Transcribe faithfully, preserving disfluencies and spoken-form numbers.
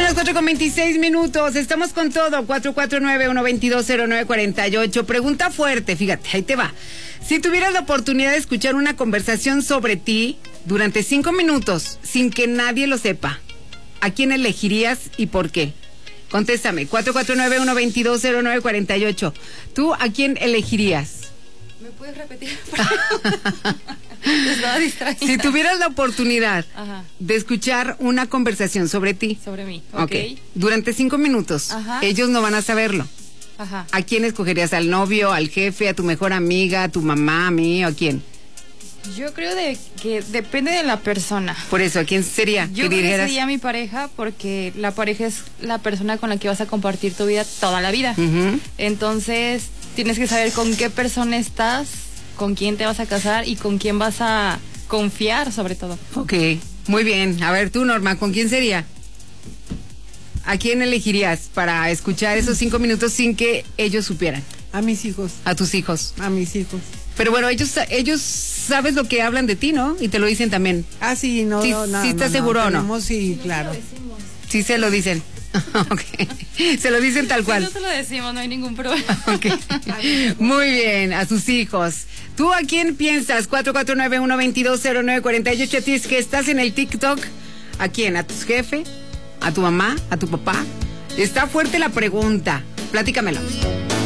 las cuatro con veintiséis minutos. Estamos con todo. cuatro cuatro nueve, uno dos dos, cero nueve cuatro ocho. Pregunta fuerte, fíjate, ahí te va. Si tuvieras la oportunidad de escuchar una conversación sobre ti durante cinco minutos sin que nadie lo sepa, ¿a quién elegirías y por qué? Contéstame, cuatro cuatro nueve, uno dos dos, cero nueve cuatro ocho. ¿Tú a quién elegirías? ¿Me puedes repetir? Estaba distraída. Si tuvieras la oportunidad Ajá. de escuchar una conversación sobre ti. Sobre mí, Ok. okay. Durante cinco minutos. Ajá. Ellos no van a saberlo. Ajá. ¿A quién escogerías? ¿Al novio, al jefe, a tu mejor amiga, a tu mamá, a mí o a quién? Yo creo de que depende de la persona. Por eso, ¿a quién sería? Yo ¿Qué creo que dijeras? sería mi pareja, porque la pareja es la persona con la que vas a compartir tu vida toda la vida. Ujú. Entonces, tienes que saber con qué persona estás, con quién te vas a casar y con quién vas a confiar, sobre todo. Ok, muy bien. A ver, tú, Norma, ¿con quién sería? ¿A quién elegirías para escuchar esos cinco minutos sin que ellos supieran? A mis hijos, A tus hijos. a mis hijos. Pero bueno, ellos ellos sabes lo que hablan de ti, ¿no? Y te lo dicen también. Ah, sí, no, Sí, no, no, sí estás no, seguro, ¿o no? tenemos, sí, claro. Sí se lo dicen. Ok. Se lo dicen tal Si cual. no se lo decimos, no hay ningún problema. Ok. Muy bien, a sus hijos. ¿Tú a quién piensas? cuatro cuatro nueve, uno dos dos, cero nueve cuatro ocho. A ti es que estás en el TikTok. ¿A quién? ¿A tu jefe? ¿A tu mamá? ¿A tu papá? Está fuerte la pregunta. Platícamelo.